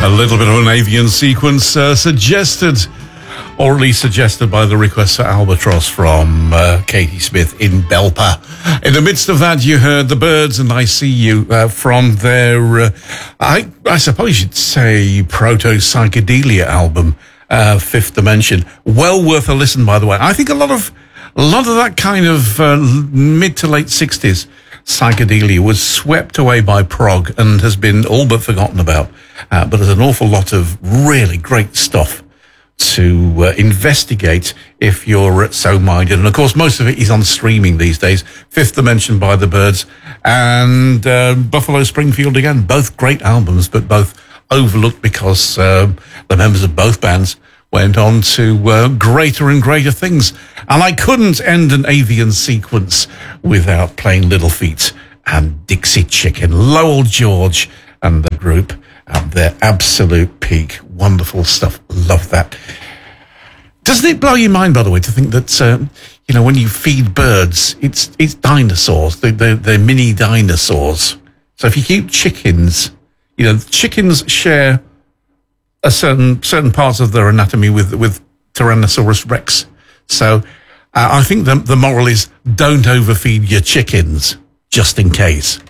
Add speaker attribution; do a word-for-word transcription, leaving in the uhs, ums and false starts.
Speaker 1: A little bit of an avian sequence uh, suggested, or at least suggested by the request for Albatross from uh, Katie Smith in Belper. In the midst of that, you heard The Byrds and I See You uh, from their, uh, I, I suppose you'd say, proto-psychedelia album, uh, Fifth Dimension. Well worth a listen, by the way. I think a lot of, a lot of that kind of uh, mid to late sixties psychedelia was swept away by prog and has been all but forgotten about. Uh, but there's an awful lot of really great stuff to uh, investigate if you're so minded. And of course, most of it is on streaming these days. Fifth Dimension by The Byrds and uh, Buffalo Springfield again. Both great albums, but both overlooked because uh, the members of both bands went on to uh, greater and greater things. And I couldn't end an avian sequence without playing Little Feat and Dixie Chicken. Lowell George and the group at their absolute peak. Wonderful stuff. Love that. Doesn't it blow your mind, by the way, to think that, uh, you know, when you feed birds, it's it's dinosaurs. They're, they're, they're mini dinosaurs. So if you keep chickens, you know, chickens share a certain certain parts of their anatomy with with Tyrannosaurus Rex. So uh, I think the the moral is don't overfeed your chickens, just in case.